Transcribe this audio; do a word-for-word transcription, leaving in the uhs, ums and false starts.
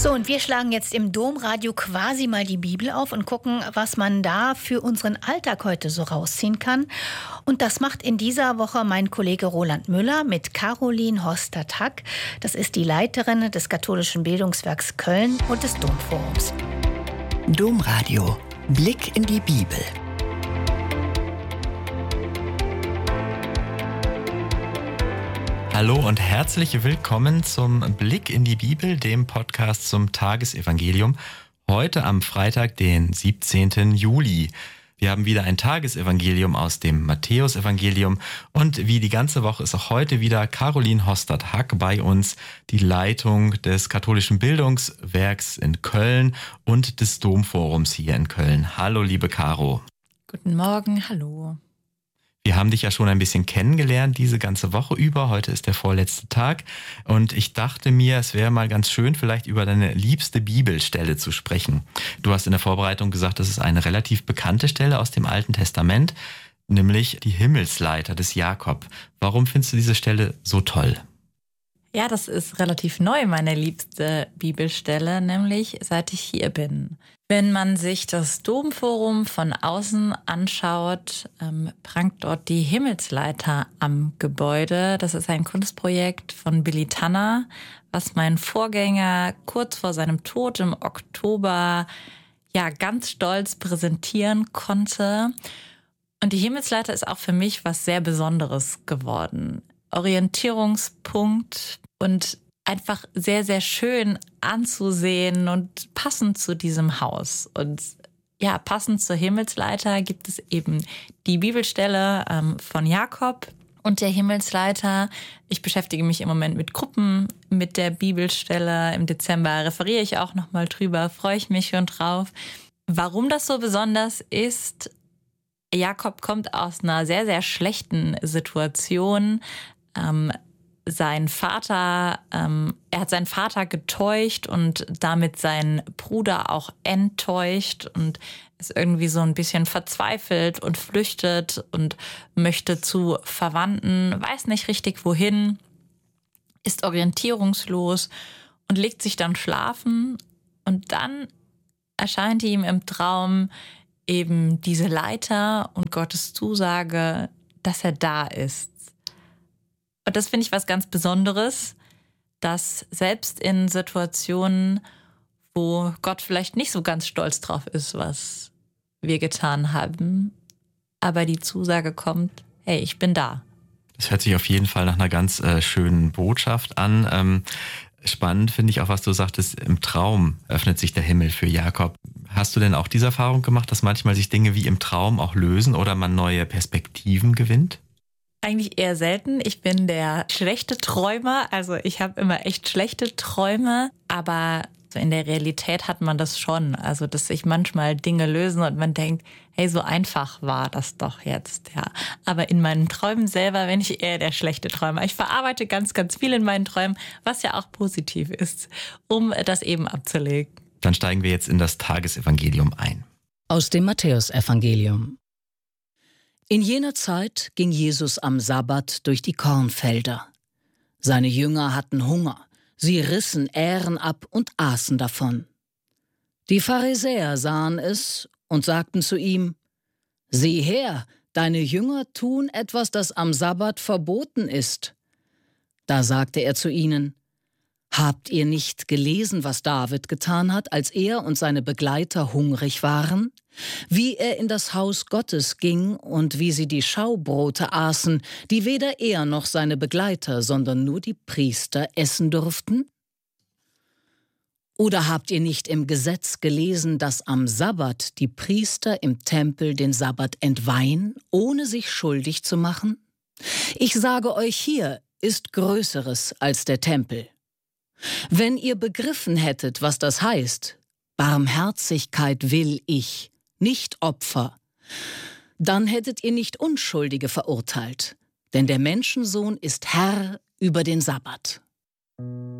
So, und wir schlagen jetzt im Domradio quasi mal die Bibel auf und gucken, was man da für unseren Alltag heute so rausziehen kann. Und das macht in dieser Woche mein Kollege Roland Müller mit Caroline Hostert-Hack. Das ist die Leiterin des Katholischen Bildungswerks Köln und des Domforums. Domradio. Blick in die Bibel. Hallo und herzlich willkommen zum Blick in die Bibel, dem Podcast zum Tagesevangelium. Heute am Freitag, den siebzehnten Juli. Wir haben wieder ein Tagesevangelium aus dem Matthäusevangelium und wie die ganze Woche ist auch heute wieder Caroline Hostert-Hack bei uns, die Leitung des Katholischen Bildungswerks in Köln und des Domforums hier in Köln. Hallo, liebe Caro. Guten Morgen, hallo. Wir haben dich ja schon ein bisschen kennengelernt diese ganze Woche über. Heute ist der vorletzte Tag und ich dachte mir, es wäre mal ganz schön, vielleicht über deine liebste Bibelstelle zu sprechen. Du hast in der Vorbereitung gesagt, das ist eine relativ bekannte Stelle aus dem Alten Testament, nämlich die Himmelsleiter des Jakob. Warum findest du diese Stelle so toll? Ja, das ist relativ neu, meine liebste Bibelstelle, nämlich seit ich hier bin. Wenn man sich das Domforum von außen anschaut, ähm, prangt dort die Himmelsleiter am Gebäude. Das ist ein Kunstprojekt von Billy Tanner, was mein Vorgänger kurz vor seinem Tod im Oktober ja ganz stolz präsentieren konnte. Und die Himmelsleiter ist auch für mich was sehr Besonderes geworden. Orientierungspunkt und einfach sehr, sehr schön anzusehen und passend zu diesem Haus. Und ja, passend zur Himmelsleiter gibt es eben die Bibelstelle ähm, von Jakob und der Himmelsleiter. Ich beschäftige mich im Moment mit Gruppen mit der Bibelstelle. Im Dezember referiere ich auch nochmal drüber, freue ich mich schon drauf. Warum das so besonders ist: Jakob kommt aus einer sehr, sehr schlechten Situation. Ähm, Sein Vater, ähm, er hat seinen Vater getäuscht und damit seinen Bruder auch enttäuscht und ist irgendwie so ein bisschen verzweifelt und flüchtet und möchte zu Verwandten, weiß nicht richtig wohin, ist orientierungslos und legt sich dann schlafen. Und dann erscheint ihm im Traum eben diese Leiter und Gottes Zusage, dass er da ist. Und das finde ich was ganz Besonderes, dass selbst in Situationen, wo Gott vielleicht nicht so ganz stolz drauf ist, was wir getan haben, aber die Zusage kommt, hey, ich bin da. Das hört sich auf jeden Fall nach einer ganz äh, schönen Botschaft an. Ähm, spannend finde ich auch, was du sagtest, im Traum öffnet sich der Himmel für Jakob. Hast du denn auch diese Erfahrung gemacht, dass manchmal sich Dinge wie im Traum auch lösen oder man neue Perspektiven gewinnt? Eigentlich eher selten. Ich bin der schlechte Träumer. Also ich habe immer echt schlechte Träume. Aber so in der Realität hat man das schon. Also dass sich manchmal Dinge lösen und man denkt, hey, so einfach war das doch jetzt. Ja. Aber in meinen Träumen selber bin ich eher der schlechte Träumer. Ich verarbeite ganz, ganz viel in meinen Träumen, was ja auch positiv ist, um das eben abzulegen. Dann steigen wir jetzt in das Tagesevangelium ein. Aus dem Matthäusevangelium. In jener Zeit ging Jesus am Sabbat durch die Kornfelder. Seine Jünger hatten Hunger, sie rissen Ähren ab und aßen davon. Die Pharisäer sahen es und sagten zu ihm: Sieh her, deine Jünger tun etwas, das am Sabbat verboten ist. Da sagte er zu ihnen: Habt ihr nicht gelesen, was David getan hat, als er und seine Begleiter hungrig waren? Wie er in das Haus Gottes ging und wie sie die Schaubrote aßen, die weder er noch seine Begleiter, sondern nur die Priester essen durften? Oder habt ihr nicht im Gesetz gelesen, dass am Sabbat die Priester im Tempel den Sabbat entweihen, ohne sich schuldig zu machen? Ich sage euch, hier ist Größeres als der Tempel. Wenn ihr begriffen hättet, was das heißt, Barmherzigkeit will ich, nicht Opfer, dann hättet ihr nicht Unschuldige verurteilt, denn der Menschensohn ist Herr über den Sabbat.